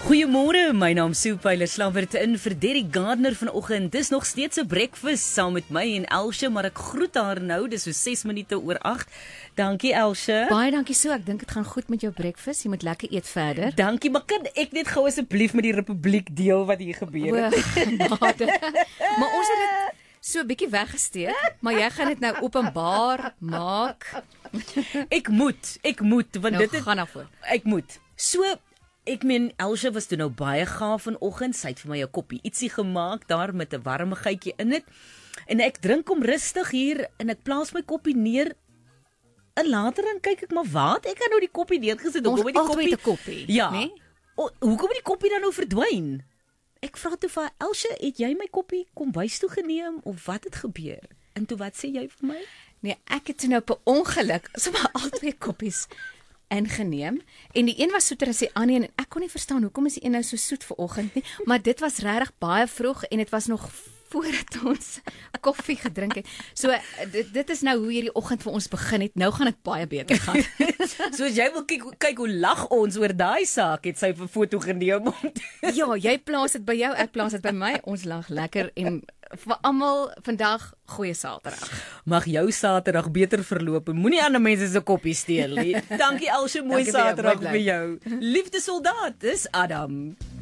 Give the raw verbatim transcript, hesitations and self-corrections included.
Goeiemôre, my naam is Sue Pyler Slabbert in vir Derek Gardner vanoggend. Dis nog steeds 'n breakfast saam met my en Elsje, maar ek groet haar nou, dis so ses minute oor agt. Dankie Elsje. Baie dankie so, ek dink dit gaan goed met jou breakfast, jy moet lekker eet verder. Dankie, maar kan ek net gou asseblief met die Republiek deel wat hier gebeur het? Maar ons het dit so 'n bietjie weggesteek, maar jy gaan dit nou openbaar maak. Ek moet, ek moet, want Nou, dit het, gaan daarvoor. Ek moet. So Ek meen, Elsje was toe nou baie gaaf vanoggend. Sy het vir my 'n koppie ietsie gemaak daar met 'n warmigheidjie in dit. En ek drink hom rustig hier en ek plaas my koppie neer. En later dan kyk ek maar wat ek het nou die koppie neergesit. Ons Hoekom het die altyd koppie? 'n koppie, Ja. nee? O, hoekom het die koppie dan nou verdwyn? Ek vra toe vir haar, Elsje, het jy my koppie kombuis toe geneem of wat het gebeur? En toe wat sê jy vir my? Nee, ek het toe nou per ongeluk sommer al twee koppies ingeneem en die een was soeter as die ander en ek kon nie verstaan hoekom is die een nou so soet vanoggend nie, maar dit was regtig baie vroeg en dit was nog voordat ons koffie gedrink het. So dit, dit is nou hoe hierdie oggend vir ons begin het. Nou gaan dit baie beter gaan. So as jy wil kyk, kyk hoe lag ons oor daai saak, het sy 'n foto geneem. Ja, jy plaas dit by jou, ek plaas dit by my. Ons lag lekker en vir almal vandag goeie Saterdag. Mag jou Saterdag beter verloop en moenie ander mense se koppie steel nie. Dankie Elsje, mooi Dankie vir jou, Saterdag mooi vir jou. Liefde soldaat, dis Adam.